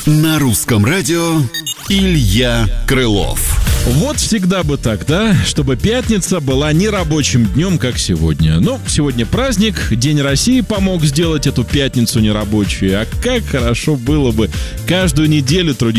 На русском радио Илья Крылов. Вот всегда бы так, да? Чтобы пятница была не рабочим днем, как сегодня. Ну, сегодня праздник, День России помог сделать эту пятницу нерабочей. А как хорошо было бы каждую неделю трудиться